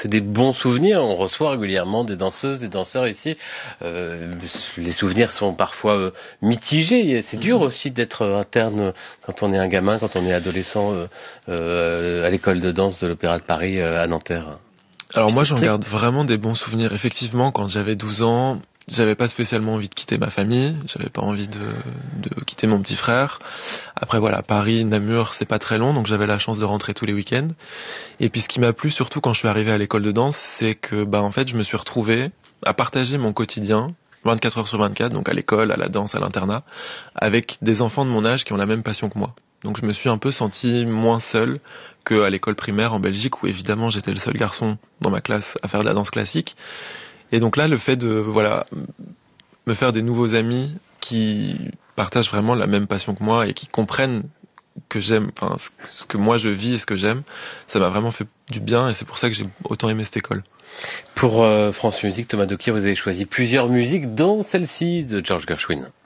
c'est des bons souvenirs. On reçoit régulièrement des danseuses, des danseurs ici. Les souvenirs sont parfois mitigés. C'est dur aussi d'être interne quand on est un gamin, quand on est adolescent à l'école de danse de l'Opéra de Paris à Nanterre. Alors moi j'en garde vraiment des bons souvenirs. Effectivement, quand j'avais 12 ans, j'avais pas spécialement envie de quitter ma famille, j'avais pas envie de quitter mon petit frère. Après voilà, Paris, Namur, c'est pas très long, donc j'avais la chance de rentrer tous les week-ends. Et puis ce qui m'a plu surtout quand je suis arrivé à l'école de danse, c'est que en fait je me suis retrouvé à partager mon quotidien 24 heures sur 24, donc à l'école, à la danse, à l'internat, avec des enfants de mon âge qui ont la même passion que moi. Donc je me suis un peu senti moins seul qu'à l'école primaire en Belgique où évidemment j'étais le seul garçon dans ma classe à faire de la danse classique. Et donc là, le fait de me faire des nouveaux amis qui partagent vraiment la même passion que moi et qui comprennent que j'aime, ce que moi je vis et ce que j'aime, ça m'a vraiment fait du bien et c'est pour ça que j'ai autant aimé cette école. Pour France Musique, Thomas Dokier, vous avez choisi plusieurs musiques, dont celle-ci de George Gershwin.